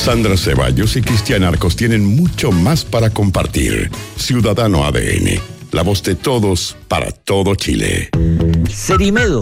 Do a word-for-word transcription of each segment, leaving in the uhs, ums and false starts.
Sandra Ceballos y Cristian Arcos tienen mucho más para compartir. Ciudadano A D N, la voz de todos para todo Chile. Cerimedo.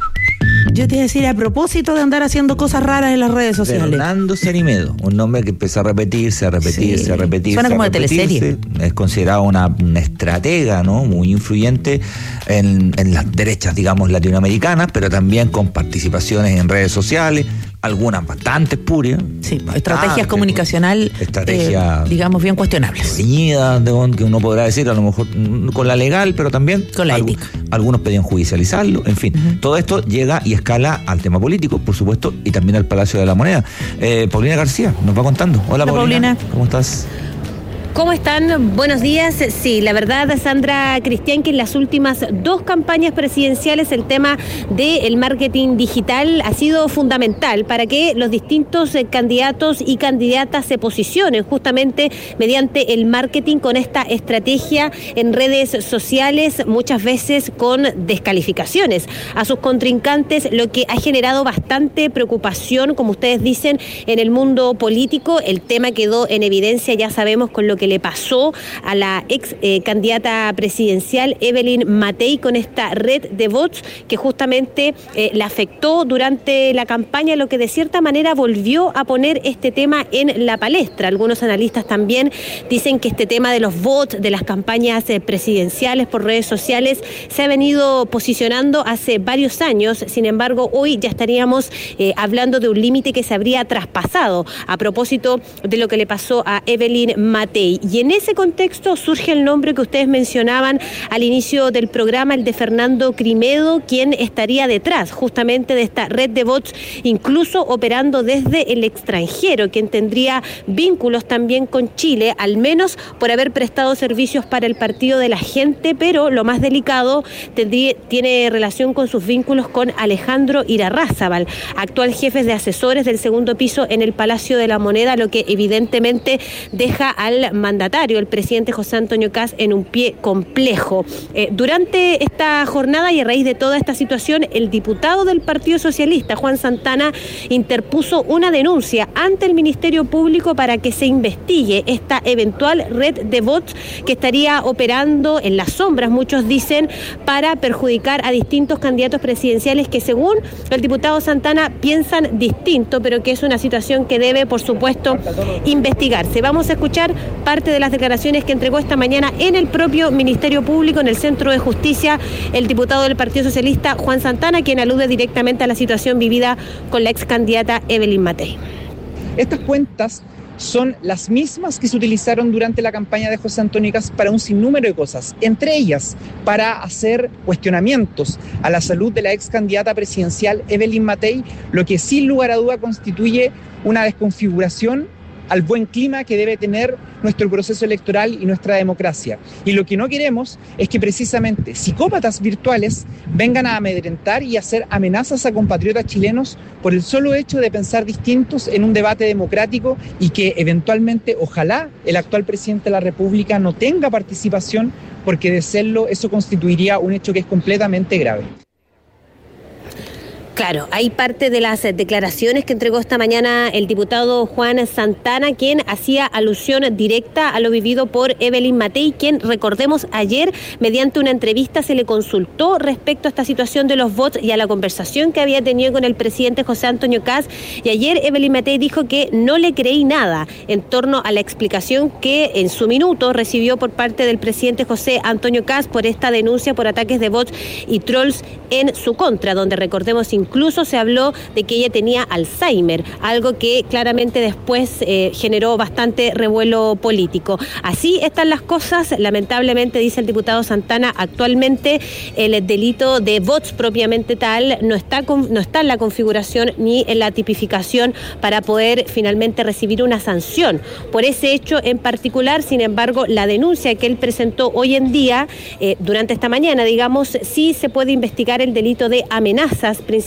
Yo te iba a decir, a propósito de andar haciendo cosas raras en las redes sociales. Fernando Cerimedo, un nombre que empezó a repetirse, a repetirse, sí. a repetirse. Suena como de teleserie. Es considerado una, una estratega, ¿no? Muy influyente en, en las derechas, digamos, latinoamericanas, pero también con participaciones en redes sociales, algunas bastante espurias. Sí, bastante, estrategias comunicacional, estrategia, eh, digamos, bien cuestionables. Reñidas, que uno podrá decir, a lo mejor con la legal, pero también con la algo, ética. Algunos pedían judicializarlo, en fin. Uh-huh. Todo esto llega y escala al tema político, por supuesto, y también al Palacio de la Moneda. Eh, Paulina García nos va contando. Hola, Hola Paulina. Paulina. ¿Cómo estás? ¿Cómo están? Buenos días. Sí, la verdad, Sandra, Cristian, que en las últimas dos campañas presidenciales el tema del marketing digital ha sido fundamental para que los distintos candidatos y candidatas se posicionen justamente mediante el marketing con esta estrategia en redes sociales, muchas veces con descalificaciones a sus contrincantes, lo que ha generado bastante preocupación, como ustedes dicen, en el mundo político. El tema quedó en evidencia, ya sabemos, con lo que le pasó a la ex eh, candidata presidencial Evelyn Matei con esta red de bots que justamente eh, la afectó durante la campaña, lo que de cierta manera volvió a poner este tema en la palestra. Algunos analistas también dicen que este tema de los bots, de las campañas eh, presidenciales por redes sociales, se ha venido posicionando hace varios años. Sin embargo, hoy ya estaríamos eh, hablando de un límite que se habría traspasado a propósito de lo que le pasó a Evelyn Matei. Y en ese contexto surge el nombre que ustedes mencionaban al inicio del programa, el de Fernando Crimedo, quien estaría detrás justamente de esta red de bots, incluso operando desde el extranjero, quien tendría vínculos también con Chile, al menos por haber prestado servicios para el Partido de la Gente, pero lo más delicado tendría, tiene relación con sus vínculos con Alejandro Irarrázaval, actual jefe de asesores del segundo piso en el Palacio de la Moneda, lo que evidentemente deja al mandatario, el presidente José Antonio Kast, en un pie complejo. Eh, durante esta jornada y a raíz de toda esta situación, el diputado del Partido Socialista, Juan Santana, interpuso una denuncia ante el Ministerio Público para que se investigue esta eventual red de bots que estaría operando en las sombras, muchos dicen, para perjudicar a distintos candidatos presidenciales que, según el diputado Santana, piensan distinto, pero que es una situación que debe, por supuesto, investigarse. Vamos a escuchar parte de las declaraciones que entregó esta mañana en el propio Ministerio Público, en el Centro de Justicia, el diputado del Partido Socialista, Juan Santana, quien alude directamente a la situación vivida con la ex candidata Evelyn Matei. Estas cuentas son las mismas que se utilizaron durante la campaña de José Antonio Kast para un sinnúmero de cosas, entre ellas para hacer cuestionamientos a la salud de la ex candidata presidencial Evelyn Matei, lo que sin lugar a duda constituye una desconfiguración al buen clima que debe tener nuestro proceso electoral y nuestra democracia. Y lo que no queremos es que precisamente psicópatas virtuales vengan a amedrentar y hacer amenazas a compatriotas chilenos por el solo hecho de pensar distintos en un debate democrático, y que eventualmente, ojalá, el actual presidente de la República no tenga participación, porque de serlo, eso constituiría un hecho que es completamente grave. Claro, hay parte de las declaraciones que entregó esta mañana el diputado Juan Santana, quien hacía alusión directa a lo vivido por Evelyn Matei, quien, recordemos, ayer mediante una entrevista se le consultó respecto a esta situación de los bots y a la conversación que había tenido con el presidente José Antonio Kast, y ayer Evelyn Matei dijo que no le creí nada en torno a la explicación que en su minuto recibió por parte del presidente José Antonio Kast por esta denuncia por ataques de bots y trolls en su contra, donde, recordemos, incluso se habló de que ella tenía Alzheimer, algo que claramente después eh, generó bastante revuelo político. Así están las cosas, lamentablemente, dice el diputado Santana, actualmente el delito de bots propiamente tal no está, con, no está en la configuración ni en la tipificación para poder finalmente recibir una sanción por ese hecho en particular. Sin embargo, la denuncia que él presentó hoy en día, eh, durante esta mañana, digamos, sí se puede investigar el delito de amenazas, principalmente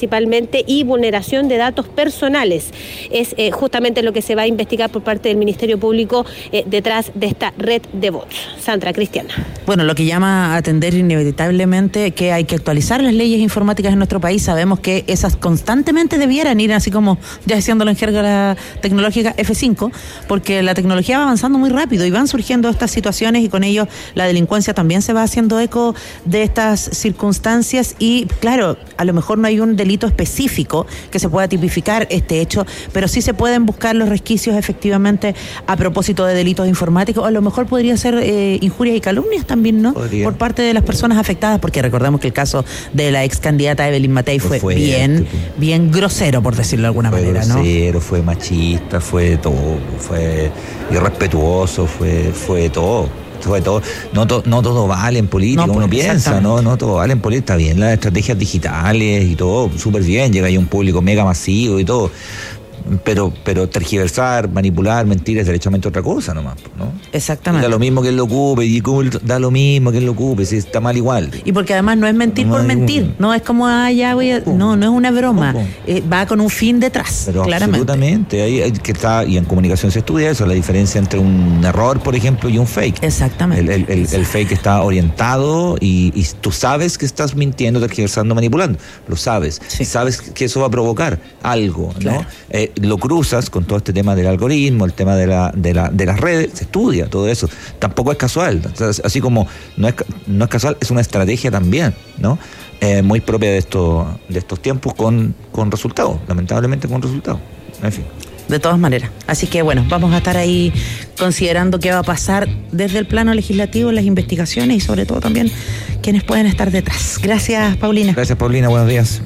principalmente y vulneración de datos personales. Es eh, justamente lo que se va a investigar por parte del Ministerio Público eh, detrás de esta red de bots. Sandra, Cristiana. Bueno, lo que llama a atender inevitablemente que hay que actualizar las leyes informáticas en nuestro país. Sabemos que esas constantemente debieran ir así como ya haciéndolo en jerga tecnológica F cinco, porque la tecnología va avanzando muy rápido y van surgiendo estas situaciones y con ello la delincuencia también se va haciendo eco de estas circunstancias y claro, a lo mejor no hay un delito específico que se pueda tipificar este hecho, pero sí se pueden buscar los resquicios efectivamente a propósito de delitos informáticos. A lo mejor podría ser eh, injurias y calumnias también, ¿no? Podría. Por parte de las personas afectadas, porque recordemos que el caso de la ex candidata Evelyn Matei fue, fue bien, bien grosero, por decirlo de alguna fue manera, grosero, ¿no? Grosero, fue machista, fue todo, fue irrespetuoso, fue, fue todo. Fue todo. No, to, no todo vale en política, no, uno piensa, no, no todo vale en política, está bien las estrategias digitales y todo, súper bien, llega ahí un público mega masivo y todo. Pero, pero tergiversar, manipular, mentir es derechamente otra cosa nomás, ¿no? Exactamente. Y da lo mismo que él lo ocupe, y da lo mismo que él lo ocupe, si está mal igual. Y porque además no es mentir no por mentir, un... no es como, ah, ya voy a... No, no es una broma, eh, va con un fin detrás, pero claramente. Absolutamente, ahí, ahí que está, y en comunicación se estudia eso, la diferencia entre un error, por ejemplo, y un fake. Exactamente. El, el, el, el fake está orientado y, y tú sabes que estás mintiendo, tergiversando, manipulando, lo sabes, sí. Sabes que eso va a provocar algo, claro. ¿No? Eh, lo cruzas con todo este tema del algoritmo, el tema de la, de la, de las redes, se estudia todo eso. Tampoco es casual, así como no es, no es casual, es una estrategia también, ¿no? Eh, muy propia de estos, de estos tiempos con, con resultados, lamentablemente con resultados. En fin. De todas maneras. Así que bueno, vamos a estar ahí considerando qué va a pasar desde el plano legislativo, las investigaciones y sobre todo también quienes pueden estar detrás. Gracias, Paulina. Gracias, Paulina. Buenos días.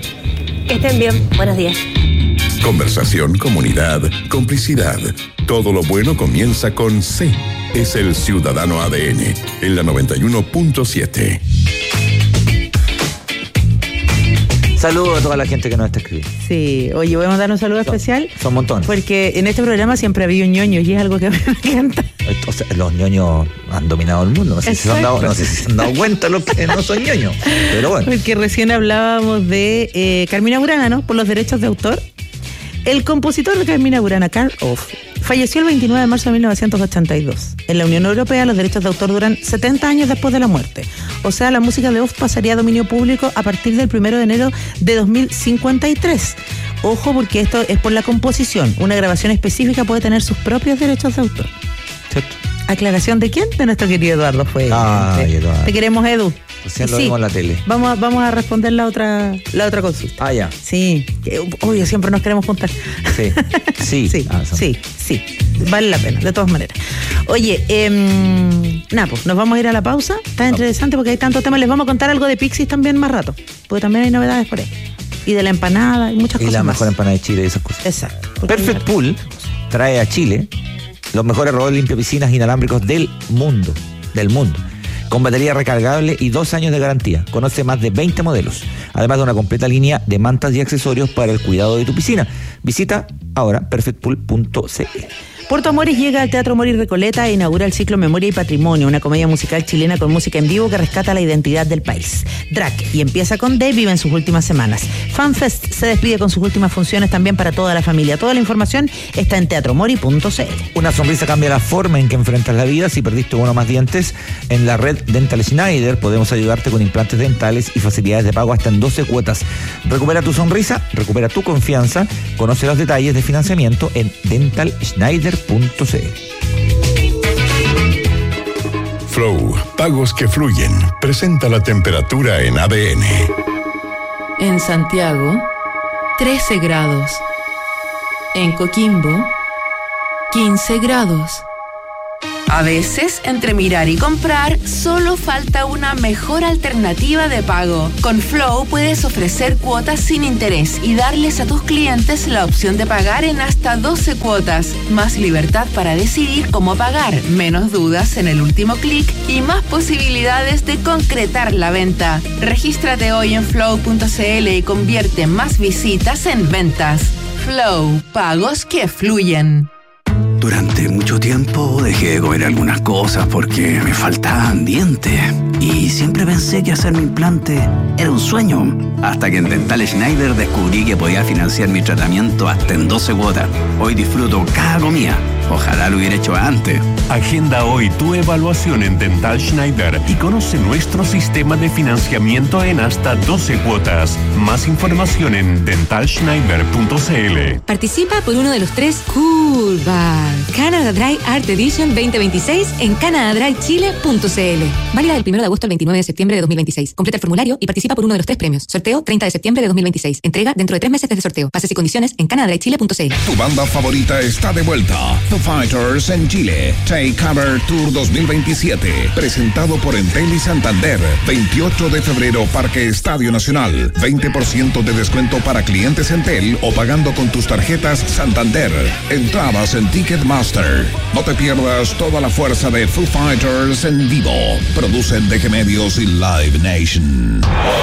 Que estén bien. Buenos días. Conversación, comunidad, complicidad. Todo lo bueno comienza con C. Es el Ciudadano A D N en la noventa y uno punto siete. Saludos a toda la gente que nos está escribiendo. Sí, oye, voy a mandar un saludo son, especial. Son montones. Porque en este programa siempre ha habido ñoños y es algo que a mí me encanta. Entonces, los ñoños han dominado el mundo. No sé, si se han dado, no sé si se han dado cuenta los que no son ñoños. Pero bueno. Porque recién hablábamos de eh, Carmina Burana, ¿no? Por los derechos de autor. El compositor de Carmina Burana, Carl Orff, falleció el veintinueve de marzo de mil novecientos ochenta y dos. En la Unión Europea los derechos de autor duran setenta años después de la muerte. O sea, la música de Orff pasaría a dominio público a partir del primero de enero de dos mil cincuenta y tres. Ojo, porque esto es por la composición. Una grabación específica puede tener sus propios derechos de autor. ¿Cierto? ¿Aclaración de quién? De nuestro querido Eduardo fue. Ah, Eduardo. Te queremos, Edu. Recién lo sí, vimos en la tele. Vamos a, vamos a responder la otra la otra consulta. Ah, ya. Sí. Obvio, siempre nos queremos juntar. Sí. Sí. Sí, ah, sí, sí. Vale la pena, de todas maneras. Oye, eh, nada, pues nos vamos a ir a la pausa. Está interesante porque hay tantos temas. Les vamos a contar algo de Pixies también más rato. Porque también hay novedades por ahí. Y de la empanada y muchas y cosas la más. mejor empanada de Chile y esas cosas. Exacto. Perfect Pool trae a Chile los mejores robots limpia piscinas inalámbricos del mundo. Del mundo. Con batería recargable y dos años de garantía. Conoce más de veinte modelos, además de una completa línea de mantas y accesorios para el cuidado de tu piscina. Visita ahora perfect pool punto c l. Puerto Amores llega al Teatro Mori Recoleta e inaugura el ciclo Memoria y Patrimonio, una comedia musical chilena con música en vivo que rescata la identidad del país. Drag y Empieza con D vive en sus últimas semanas. FanFest se despide con sus últimas funciones también para toda la familia. Toda la información está en teatro mori punto c l. Una sonrisa cambia la forma en que enfrentas la vida. Si perdiste uno o más dientes, en la red Dental Schneider podemos ayudarte con implantes dentales y facilidades de pago hasta en doce cuotas. Recupera tu sonrisa, recupera tu confianza. Conoce los detalles de financiamiento en dental schneider punto c l. Flow, pagos que fluyen. Presenta la temperatura en A D N. En Santiago, trece grados. En Coquimbo, quince grados. A veces, entre mirar y comprar, solo falta una mejor alternativa de pago. Con Flow puedes ofrecer cuotas sin interés y darles a tus clientes la opción de pagar en hasta doce cuotas. Más libertad para decidir cómo pagar, menos dudas en el último clic y más posibilidades de concretar la venta. Regístrate hoy en flow punto c l y convierte más visitas en ventas. Flow, pagos que fluyen. Durante mucho tiempo dejé de comer algunas cosas porque me faltaban dientes. Y siempre pensé que hacerme implante era un sueño. Hasta que en Dental Schneider descubrí que podía financiar mi tratamiento hasta en doce cuotas. Hoy disfruto cada comida. Ojalá lo hubiera hecho antes. Agenda hoy tu evaluación en Dental Schneider y conoce nuestro sistema de financiamiento en hasta doce cuotas. Más información en dental schneider punto c l. Participa por uno de los tres Cool Bar Canada Dry Art Edition veinte veintiséis en canada dry chile punto c l. Válida del primero de agosto al veintinueve de septiembre de dos mil veintiséis. Completa el formulario y participa por uno de los tres premios. Sorteo treinta de septiembre de dos mil veintiséis. Entrega dentro de tres meses desde sorteo. Bases y condiciones en canada dry chile punto c l. Tu banda favorita está de vuelta. The Fighters en Chile. Take Cover Tour dos mil veintisiete. Presentado por Entel y Santander. veintiocho de febrero, Parque Estadio Nacional. veinte por ciento de descuento para clientes Entel o pagando con tus tarjetas Santander. Entradas en Ticketmaster. No te pierdas toda la fuerza de Foo Fighters en vivo. Producen D G Medios y Live Nation.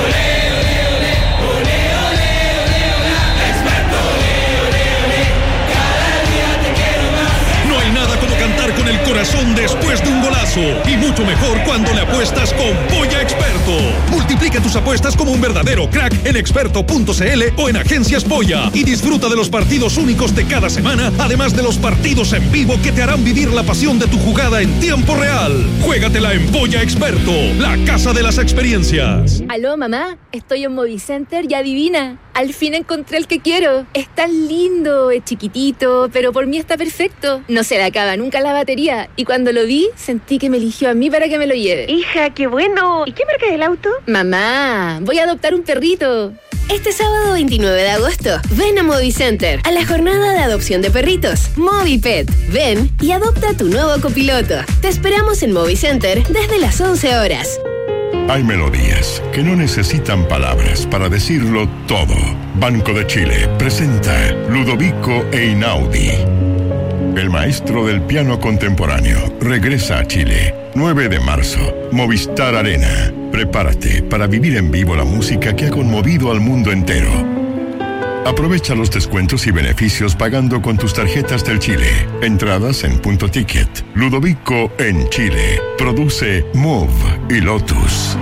Con el corazón después de un golazo y mucho mejor cuando le apuestas con Polla Experto. Multiplica tus apuestas como un verdadero crack en experto punto c l o en Agencias Polla y disfruta de los partidos únicos de cada semana, además de los partidos en vivo que te harán vivir la pasión de tu jugada en tiempo real. Juégatela en Polla Experto, la casa de las experiencias. Aló, mamá, estoy en Movicenter y adivina, al fin encontré el que quiero. Es tan lindo, es chiquitito, pero por mí está perfecto. No se le acaba nunca la batería y cuando lo vi sentí que me eligió a mí para que me lo lleve. Hija, qué bueno. ¿Y qué marca es el auto? Mamá, voy a adoptar un perrito. Este sábado veintinueve de agosto, ven a Movicenter a la jornada de adopción de perritos, Movipet. Ven y adopta a tu nuevo copiloto. Te esperamos en Movicenter desde las once horas. Hay melodías que no necesitan palabras para decirlo todo. Banco de Chile presenta Ludovico Einaudi. El maestro del piano contemporáneo regresa a Chile. nueve de marzo, Movistar Arena. Prepárate para vivir en vivo la música que ha conmovido al mundo entero. Aprovecha los descuentos y beneficios pagando con tus tarjetas del Chile. Entradas en Punto Ticket. Ludovico en Chile. Produce Move y Lotus.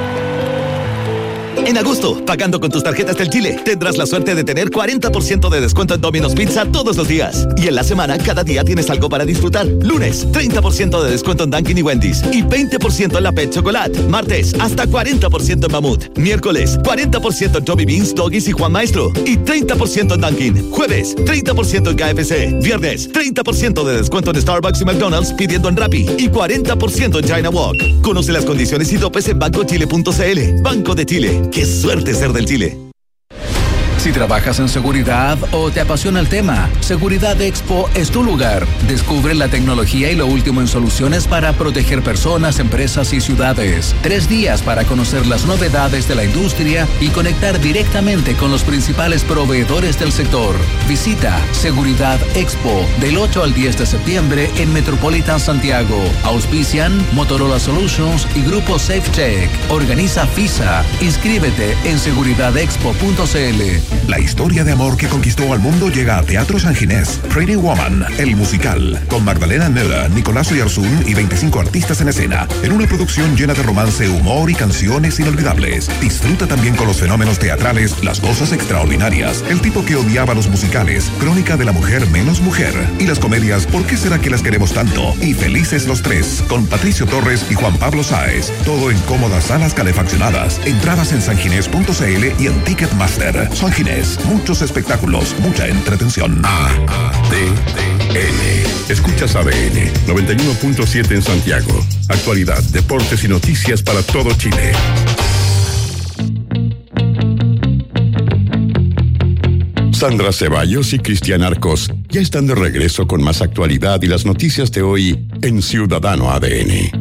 En agosto, pagando con tus tarjetas del Chile, tendrás la suerte de tener cuarenta por ciento de descuento en Domino's Pizza todos los días. Y en la semana, cada día tienes algo para disfrutar. Lunes, treinta por ciento de descuento en Dunkin' y Wendy's. Y veinte por ciento en la Pet Chocolate. Martes, hasta cuarenta por ciento en Mamut. Miércoles, cuarenta por ciento en Joby Beans, Doggies y Juan Maestro. Y treinta por ciento en Dunkin'. Jueves, treinta por ciento en K F C. Viernes, treinta por ciento de descuento en Starbucks y McDonald's pidiendo en Rappi. Y cuarenta por ciento en China Walk. Conoce las condiciones y topes en banco chile punto c l. Banco de Chile. ¡Qué suerte ser del Chile! Si trabajas en seguridad o te apasiona el tema, Seguridad Expo es tu lugar. Descubre la tecnología y lo último en soluciones para proteger personas, empresas y ciudades. Tres días para conocer las novedades de la industria y conectar directamente con los principales proveedores del sector. Visita Seguridad Expo del ocho al diez de septiembre en Metropolitan Santiago. Auspician Motorola Solutions y Grupo SafeCheck. Organiza FISA. Inscríbete en seguridad expo punto c l. La historia de amor que conquistó al mundo llega a Teatro San Ginés. Pretty Woman, el musical, con Magdalena Mella, Nicolás Oyarzún y veinticinco artistas en escena, en una producción llena de romance, humor y canciones inolvidables. Disfruta también con los fenómenos teatrales, las cosas extraordinarias, el tipo que odiaba los musicales, Crónica de la mujer menos mujer, y las comedias ¿Por qué será que las queremos tanto? Y Felices los tres, con Patricio Torres y Juan Pablo Sáez. Todo en cómodas salas calefaccionadas. Entradas en sanginés punto c l y en Ticketmaster. San Ginés, muchos espectáculos, mucha entretención. A D N. Escuchas A D N noventa y uno punto siete en Santiago. Actualidad, deportes y noticias para todo Chile. Sandra Ceballos y Cristian Arcos ya están de regreso con más actualidad y las noticias de hoy en Ciudadano A D N.